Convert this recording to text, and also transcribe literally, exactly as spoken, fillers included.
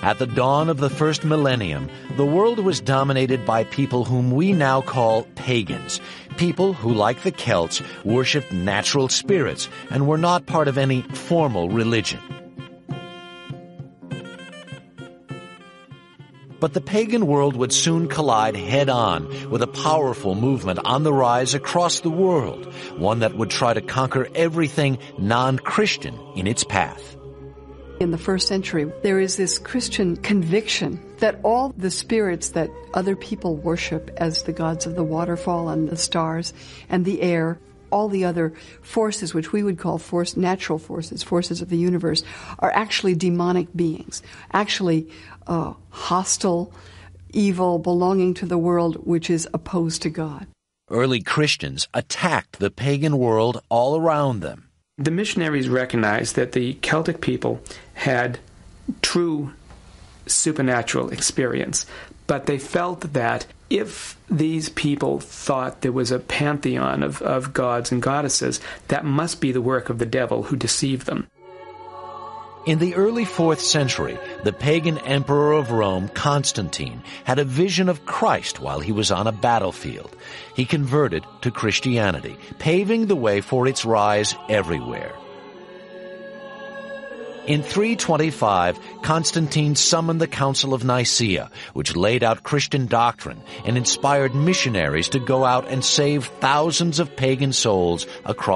At the dawn of the first millennium, the world was dominated by people whom we now call pagans, people who, like the Celts, worshipped natural spirits and were not part of any formal religion. But the pagan world would soon collide head-on with a powerful movement on the rise across the world, one that would try to conquer everything non-Christian in its path. In the first century, there is this Christian conviction that all the spirits that other people worship as the gods of the waterfall and the stars and the air, all the other forces which we would call force, natural forces, forces of the universe, are actually demonic beings, actually uh, hostile, evil, belonging to the world which is opposed to God. Early Christians attacked the pagan world all around them. The missionaries recognized that the Celtic people had true supernatural experience, but they felt that if these people thought there was a pantheon of, of gods and goddesses, that must be the work of the devil who deceived them. In the early fourth century, the pagan emperor of Rome, Constantine, had a vision of Christ while he was on a battlefield. He converted to Christianity, paving the way for its rise everywhere. In three twenty-five, Constantine summoned the Council of Nicaea, which laid out Christian doctrine and inspired missionaries to go out and save thousands of pagan souls across